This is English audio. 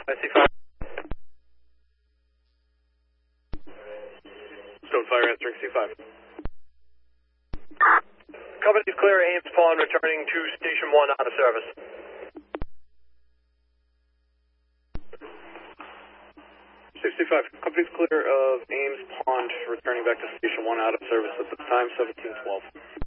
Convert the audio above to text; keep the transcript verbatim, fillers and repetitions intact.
I C five. Stonefire answering C five. Company's clear, Ames Pond returning to Station one out of service. sixty-five, company's clear of Ames Pond returning back to Station one out of service at this time, seventeen twelve.